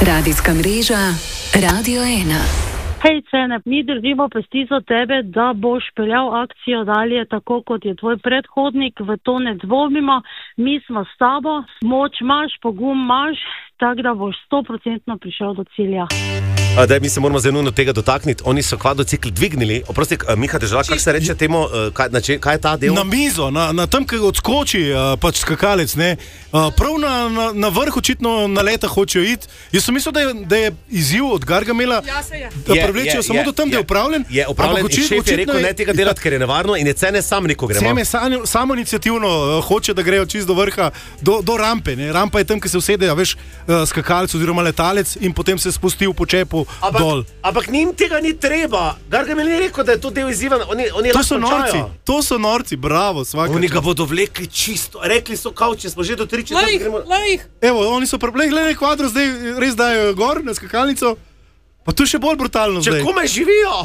Radijska mreža Radio 1. Hej, Cene, mi držimo pesti za tebe, da boš peljal akcijo dalje tako, kot je tvoj predhodnik, v to ne dvomimo. Mi smo s tabo, moč imaš, pogum imaš, tako da boš 100% prišel do cilja. Daj, mi se moramo zelo nujno tega dotakniti. Oni so kvadrocikl dvignili. Oprosti, Miha Dežlak, kako se reče temu, kaj je ta del? Na mizo, na tem, kaj odskoči pač skakalec, ne. Prav na vrh očitno na leta hočejo iti. Jaz sem mislil, da je izziv od Gargamela, da prevlečejo samo do tam, da je upravljen. Je upravljen in šef je rekel, ne tega delati, ker je nevarno in je Cene sam rekel, gremo. Cene samo iniciativno hoče, da grejo čisto do vrha, do rampe. Ne. Rampa je tam, ki se usede, veš, skakalec oziroma letalec in potem se spusti v počepu dol. Ampak njim tega ni treba. Gargamel ni rekel, da je to del izziva. Oni to so norci, bravo. Oni ga bodo vlekli čisto. Rekli so, če smo že do 3 Lejih. Evo, oni so gledaj kvadro, zdaj res dajo gor na skakalnico. Pa tu še bolj brutalno zdaj. Če kome živijo?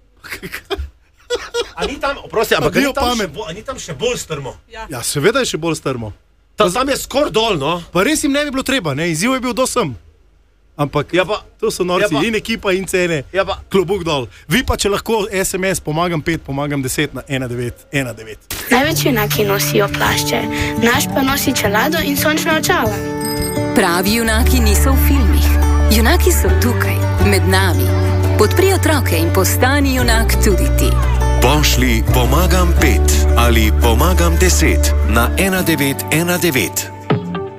A ni tam, oprosti, ampak ni tam še bolj strmo? Ja, seveda je še bolj strmo. Tam je skor dol, no? Pa res jim ne bi bilo treba, ne? Izziv je bil do sem. Ampak to so norci, in ekipa, in Cene, klobuk dol. Vi pa, če lahko SMS pomagam 5, pomagam 10 na 1919. Največ junaki nosijo plašče, naš pa nosi čelado in sončna očala. Pravi junaki niso v filmih. Junaki so tukaj, med nami. Podpri otroke in postani junak tudi ti. Pošli pomagam 5 ali pomagam 10 na 1919.